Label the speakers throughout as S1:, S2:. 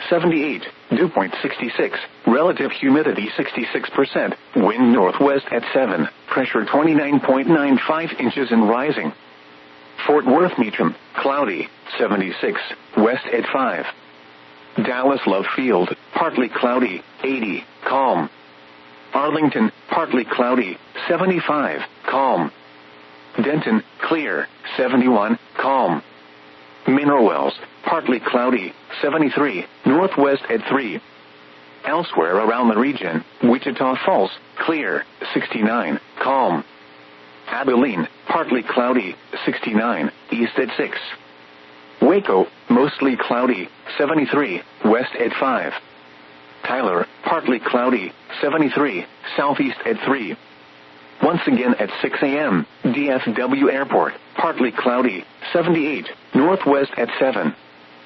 S1: 78, dew point 66, relative humidity 66%, wind northwest at 7, pressure 29.95 inches and rising. Fort Worth Meacham, cloudy, 76, west at 5. Dallas Love Field, partly cloudy, 80, calm. Arlington, partly cloudy, 75, calm. Denton, clear, 71, calm. Mineral Wells, partly cloudy, 73, northwest at 3. Elsewhere around the region, Wichita Falls, clear, 69, calm. Abilene, partly cloudy, 69, east at 6. Waco, mostly cloudy, 73, west at 5. Tyler, partly cloudy, 73, southeast at 3. Once again at 6 a.m., DFW Airport, partly cloudy, 78, northwest at 7.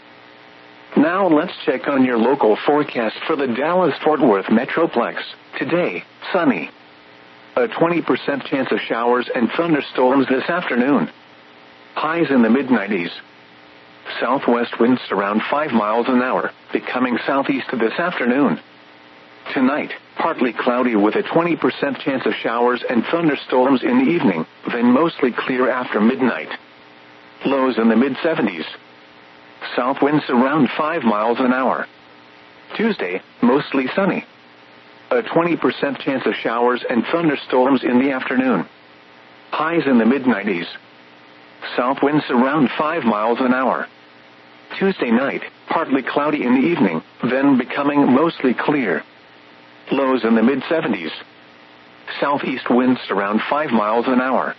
S1: Now let's check on your local forecast for the Dallas-Fort Worth Metroplex. Today, sunny. A 20% chance of showers and thunderstorms this afternoon. Highs in the mid-90s. Southwest winds around 5 miles an hour, becoming southeast this afternoon. Tonight, partly cloudy with a 20% chance of showers and thunderstorms in the evening, then mostly clear after midnight. Lows in the mid-70s. South winds around 5 miles an hour. Tuesday, mostly sunny. A 20% chance of showers and thunderstorms in the afternoon. Highs in the mid-90s. South winds around 5 miles an hour. Tuesday night, partly cloudy in the evening, then becoming mostly clear. Lows in the mid-70s. Southeast winds around 5 miles an hour.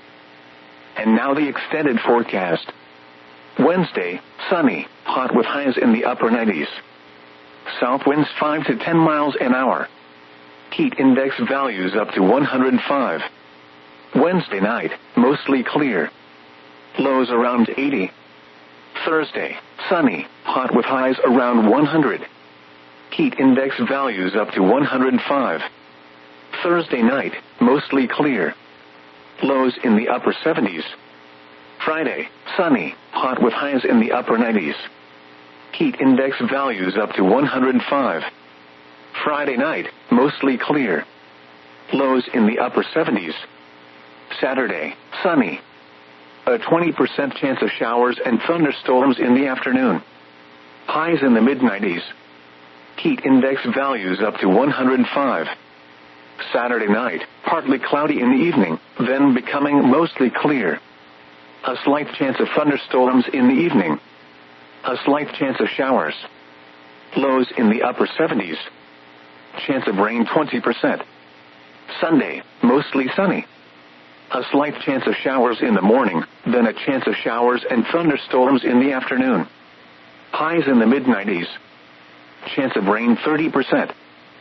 S1: And now the extended forecast. Wednesday, sunny, hot with highs in the upper 90s. South winds 5 to 10 miles an hour. Heat index values up to 105. Wednesday night, mostly clear. Lows around 80. Thursday, sunny, hot with highs around 100. Heat index values up to 105. Thursday night, mostly clear. Lows in the upper 70s. Friday, sunny, hot with highs in the upper 90s. Heat index values up to 105. Friday night, mostly clear. Lows in the upper 70s. Saturday, sunny. A 20% chance of showers and thunderstorms in the afternoon. Highs in the mid-90s. Heat index values up to 105. Saturday night, partly cloudy in the evening, then becoming mostly clear. A slight chance of thunderstorms in the evening. A slight chance of showers. Lows in the upper 70s. Chance of rain 20%. Sunday, mostly sunny. A slight chance of showers in the morning, then a chance of showers and thunderstorms in the afternoon. Highs in the mid-90s. Chance of rain 30%.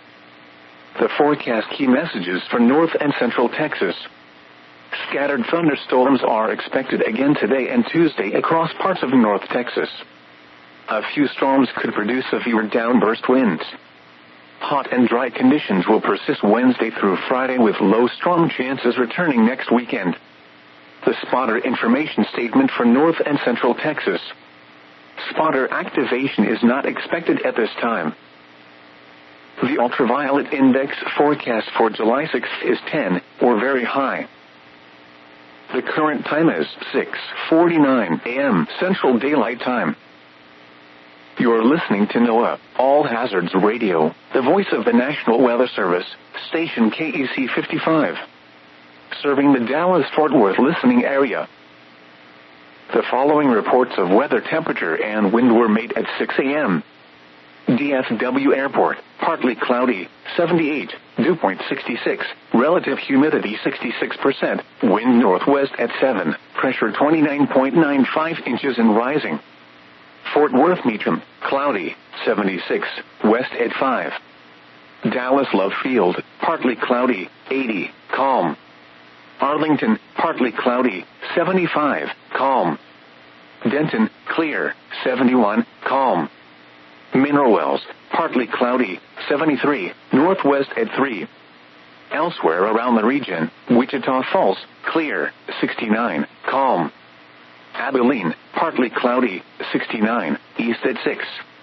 S1: The forecast key messages for North and Central Texas. Scattered thunderstorms are expected again today and Tuesday across parts of North Texas. A few storms could produce severe downburst winds. Hot and dry conditions will persist Wednesday through Friday with low storm chances returning next weekend. The spotter information statement for North and Central Texas. Spotter activation is not expected at this time. The ultraviolet index forecast for July 6th is 10, or very high. The current time is 6:49 a.m. Central Daylight Time. You're listening to NOAA, All Hazards Radio, the voice of the National Weather Service, station KEC 55. Serving the Dallas-Fort Worth listening area. The following reports of weather temperature and wind were made at 6 a.m. DFW Airport, partly cloudy, 78, dew point 66, relative humidity 66%, wind northwest at 7, pressure 29.95 inches and rising. Fort Worth Meacham, cloudy, 76, west at 5. Dallas Love Field, partly cloudy, 80, calm. Arlington, partly cloudy, 75, calm. Denton, clear, 71, calm. Mineral Wells, partly cloudy, 73, northwest at 3. Elsewhere around the region, Wichita Falls, clear, 69, calm. Abilene, partly cloudy, 69, east at 6.